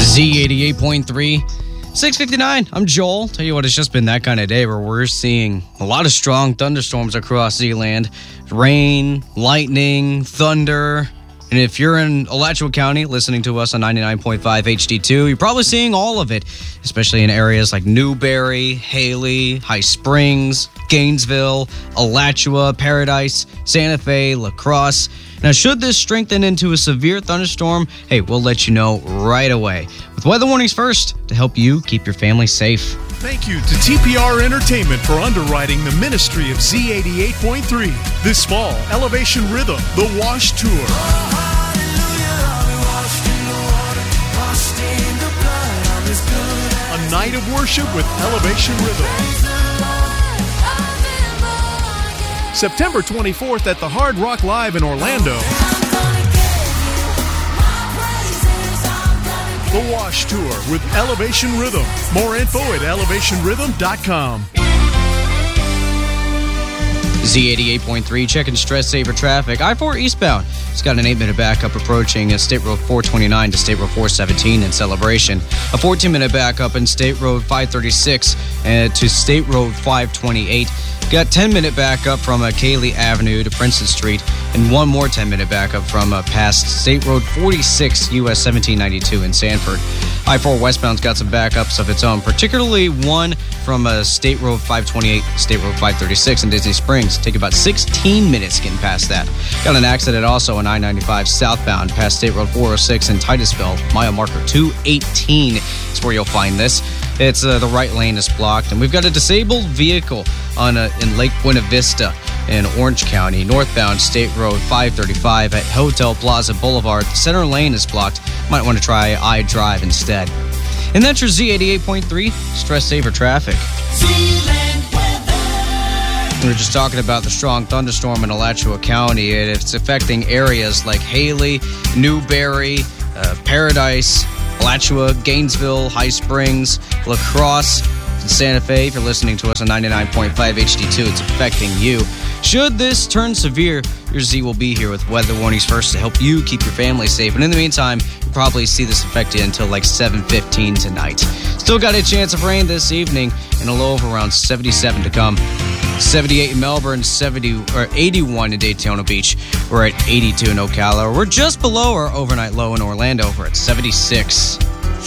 Z88.3, 6:59. I'm Joel. Tell you what, it's just been that kind of day where we're seeing a lot of strong thunderstorms across Zeeland. Rain, lightning, thunder. And if you're in Alachua County listening to us on 99.5 HD2, you're probably seeing all of it, especially in areas like Newberry, Haley, High Springs, Gainesville, Alachua, Paradise, Santa Fe, La Crosse. Now, should this strengthen into a severe thunderstorm, hey, we'll let you know right away. With weather warnings first to help you keep your family safe. Thank you to TPR Entertainment for underwriting the ministry of Z88.3. This fall, Elevation Rhythm, The Wash Tour. A night of worship with Elevation Rhythm. September 24th at the Hard Rock Live in Orlando. The Wash Tour with Elevation Rhythm. More info at elevationrhythm.com. Z88.3, checking stress saver traffic. I-4 eastbound. It's got an 8-minute backup approaching State Road 429 to State Road 417 in Celebration. A 14-minute backup in State Road 536 to State Road 528. Got 10-minute backup from Cayley Avenue to Princeton Street, and one more 10-minute backup from past State Road 46, US 1792 in Sanford. I-4 westbound's got some backups of its own, particularly one from State Road 528, State Road 536 in Disney Springs. Take about 16 minutes getting past that. Got an accident also on I-95 southbound past State Road 406 in Titusville. Mile marker 218 is where you'll find this. It's the right lane is blocked, and we've got a disabled vehicle on in Lake Buena Vista in Orange County. Northbound State Road 535 at Hotel Plaza Boulevard. The center lane is blocked. Might want to try iDrive instead. And that's your Z88.3 stress saver traffic. We were just talking about the strong thunderstorm in Alachua County. It's affecting areas like Haley, Newberry, Paradise, Alachua, Gainesville, High Springs, La Crosse, and Santa Fe. If you're listening to us on 99.5 HD2, it's affecting you. Should this turn severe, your Z will be here with weather warnings first to help you keep your family safe. And in the meantime, you'll probably see this affect you until like 7:15 tonight. Still got a chance of rain this evening and a low of around 77 to come. 78 in Melbourne, 81 in Daytona Beach. We're at 82 in Ocala. We're just below our overnight low in Orlando. We're at 76.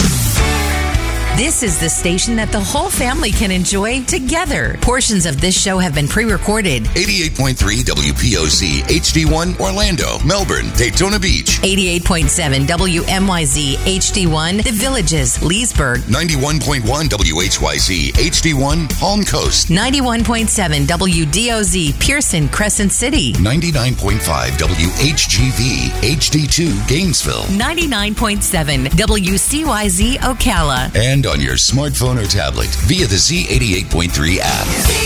This is the station that the whole family can enjoy together. Portions of this show have been pre-recorded. 88.3 WPOC HD1 Orlando, Melbourne, Daytona Beach. 88.7 WMYZ HD1 The Villages, Leesburg. 91.1 WHYZ HD1 Palm Coast. 91.7 WDOZ Pearson, Crescent City. 99.5 WHGV HD2 Gainesville. 99.7 WCYZ Ocala. And on your smartphone or tablet via the Z88.3 app.